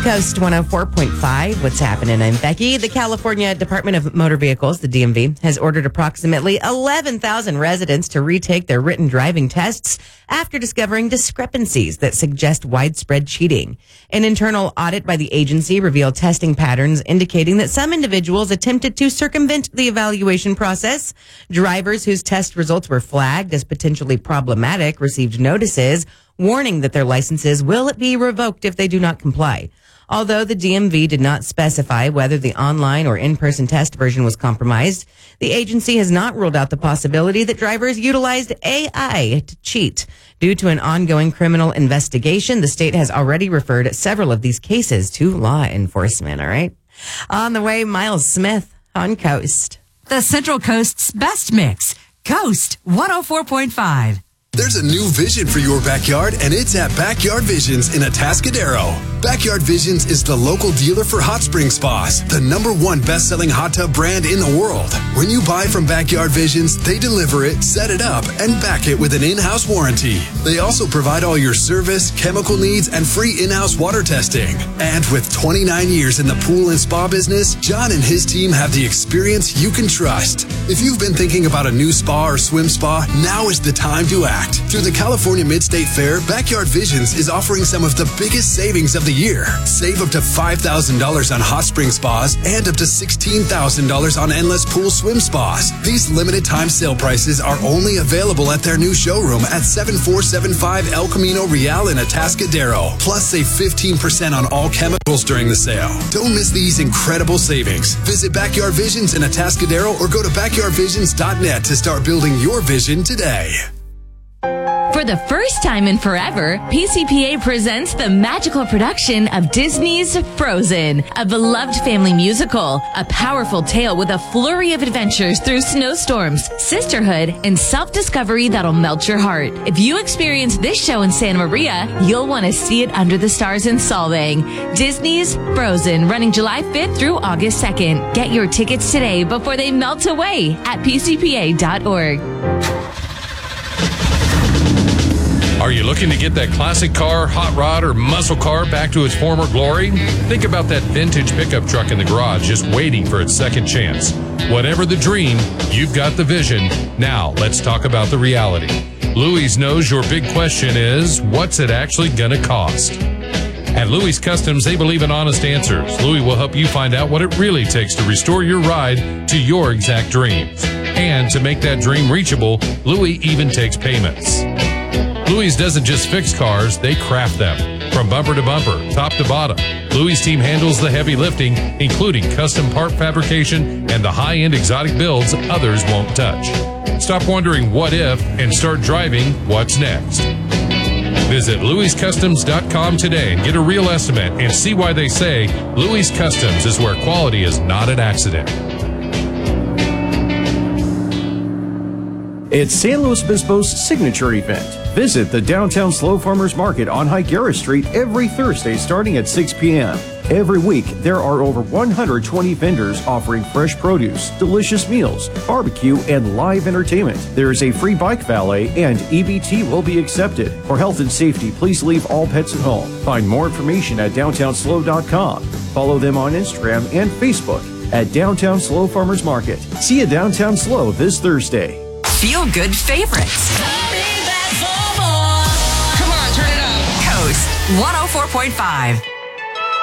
Coast 104.5. What's happening? I'm Becky. The California Department of Motor Vehicles, the DMV, has ordered approximately 11,000 residents to retake their written driving tests after discovering discrepancies that suggest widespread cheating. An internal audit by the agency revealed testing patterns indicating that some individuals attempted to circumvent the evaluation process. Drivers whose test results were flagged as potentially problematic received notices warning that their licenses will be revoked if they do not comply. Although the DMV did not specify whether the online or in-person test version was compromised, the agency has not ruled out the possibility that drivers utilized AI to cheat. Due to an ongoing criminal investigation, the state has already referred several of these cases to law enforcement. All right. On the way, Miles Smith on Coast. The Central Coast's best mix. Coast 104.5. There's a new vision for your backyard, and it's at Backyard Visions in Atascadero. Backyard Visions is the local dealer for hot spring spas, the #1 best-selling hot tub brand in the world. When you buy from Backyard Visions, they deliver it, set it up, and back it with an in-house warranty. They also provide all your service, chemical needs, and free in-house water testing. And with 29 years in the pool and spa business, John and his team have the experience you can trust. If you've been thinking about a new spa or swim spa, now is the time to act. Through the California Mid-State Fair, Backyard Visions is offering some of the biggest savings of the year. Save up to $5,000 on hot spring spas and up to $16,000 on endless pool swim spas. These limited time sale prices are only available at their new showroom at 7475 El Camino Real in Atascadero. Plus, save 15% on all chemicals during the sale. Don't miss these incredible savings. Visit Backyard Visions in Atascadero or go to backyardvisions.net to start building your vision today. For the first time in forever, PCPA presents the magical production of Disney's Frozen, a beloved family musical, a powerful tale with a flurry of adventures through snowstorms, sisterhood, and self-discovery that'll melt your heart. If you experience this show in Santa Maria, you'll want to see it under the stars in Solvang. Disney's Frozen, running July 5th through August 2nd. Get your tickets today before they melt away at pcpa.org. Are you looking to get that classic car, hot rod, or muscle car back to its former glory? Think about that vintage pickup truck in the garage just waiting for its second chance. Whatever the dream, you've got the vision. Now, let's talk about the reality. Louis knows your big question is, what's it actually going to cost? At Louis Customs, they believe in honest answers. Louis will help you find out what it really takes to restore your ride to your exact dreams. And to make that dream reachable, Louis even takes payments. Louis doesn't just fix cars, they craft them. From bumper to bumper, top to bottom, Louis' team handles the heavy lifting, including custom part fabrication and the high-end exotic builds others won't touch. Stop wondering what if and start driving what's next. Visit louiscustoms.com today and get a real estimate and see why they say Louis Customs is where quality is not an accident. It's San Luis Obispo's signature event. Visit the Downtown Slow Farmers Market on Higuera Street every Thursday starting at 6 p.m. Every week, there are over 120 vendors offering fresh produce, delicious meals, barbecue, and live entertainment. There is a free bike valet and EBT will be accepted. For health and safety, please leave all pets at home. Find more information at downtownslow.com. Follow them on Instagram and Facebook at Downtown Slow Farmers Market. See you Downtown Slow this Thursday. Feel good favorites. Come on, turn it up. Coast 104.5.